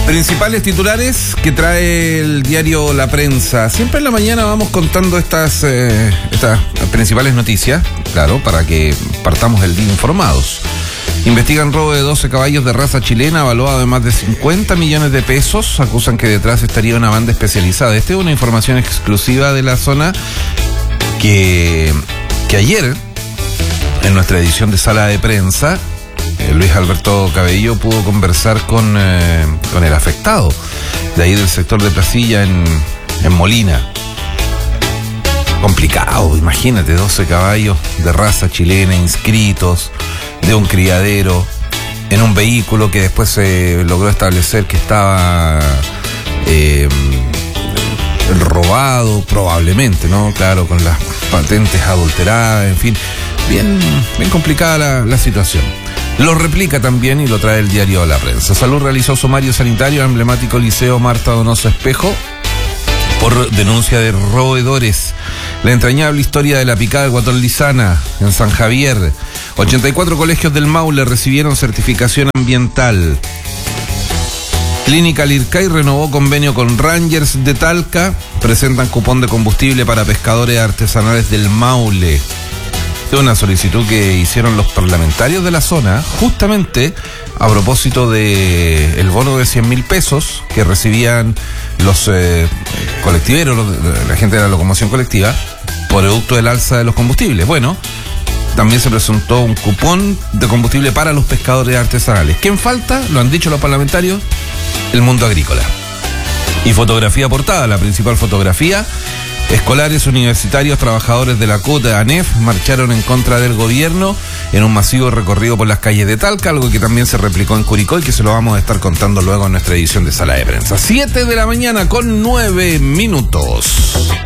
Principales titulares que trae el diario La Prensa. Siempre en la mañana vamos contando estas principales noticias, claro, para que partamos el día informados. Investigan robo de 12 caballos de raza chilena, valuado de más de 50 millones de pesos. Acusan que detrás estaría una banda especializada. Esta es una información exclusiva de la zona que ayer, en nuestra edición de Sala de Prensa, Luis Alberto Cabello pudo conversar con el afectado de ahí del sector de Placilla en Molina. Complicado, imagínate, 12 caballos de raza chilena inscritos de un criadero en un vehículo que después se logró establecer que estaba robado probablemente, ¿no? Claro, con las patentes adulteradas, en fin, bien complicada la situación. Lo replica también y lo trae el diario La Prensa. Salud realizó sumario sanitario al emblemático Liceo Marta Donoso Espejo por denuncia de roedores. La entrañable historia de la picada del guatón Lizana en San Javier. 84 colegios del Maule recibieron certificación ambiental. Clínica Lircay renovó convenio con Rangers de Talca. Presentan cupón de combustible para pescadores artesanales del Maule. Es una solicitud que hicieron los parlamentarios de la zona, justamente a propósito de el bono de 100.000 pesos que recibían los colectiveros, la gente de la locomoción colectiva, producto del alza de los combustibles. Bueno, también se presentó un cupón de combustible para los pescadores artesanales. ¿Quién falta? Lo han dicho los parlamentarios, el mundo agrícola. Y fotografía portada, la principal fotografía. Escolares, universitarios, trabajadores de la CUT, ANEF, marcharon en contra del gobierno en un masivo recorrido por las calles de Talca, algo que también se replicó en Curicó y que se lo vamos a estar contando luego en nuestra edición de Sala de Prensa. 7 de la mañana con 9 minutos.